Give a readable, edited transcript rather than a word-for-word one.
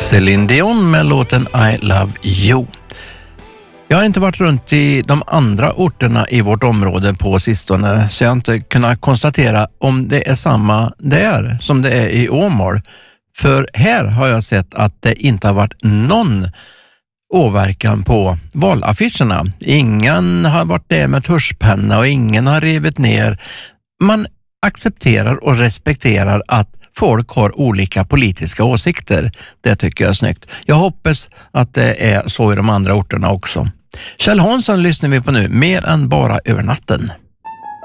Céline Dion med låten I Love You. Jag har inte varit runt i de andra orterna i vårt område på sistone, så jag har inte kunnat konstatera om det är samma där som det är i Åmål. För här har jag sett att det inte har varit någon åverkan på valaffischerna. Ingen har varit där med tuschpenna och ingen har rivit ner. Man accepterar och respekterar att folk har olika politiska åsikter. Det tycker jag är snyggt. Jag hoppas att det är så i de andra orterna också. Kjell Hansson lyssnar vi på nu, mer än bara över natten.